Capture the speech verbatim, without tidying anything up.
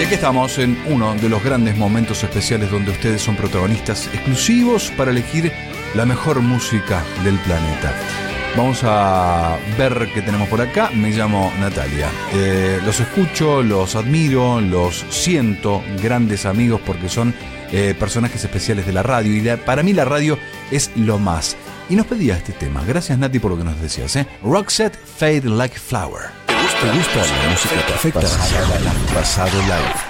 aquí estamos en uno de los grandes momentos especiales donde ustedes son protagonistas exclusivos para elegir la mejor música del planeta. Vamos a ver qué tenemos por acá. Me llamo Natalia. Eh, los escucho, los admiro, los siento grandes amigos porque son eh, personajes especiales de la radio. Y la, para mí la radio es lo más. Y nos pedía este tema. Gracias, Nati, por lo que nos decías. ¿eh? Roxette, Fade Like a Flower. ¿Te gusta, ¿Te gusta la música perfecta? Pasado Live.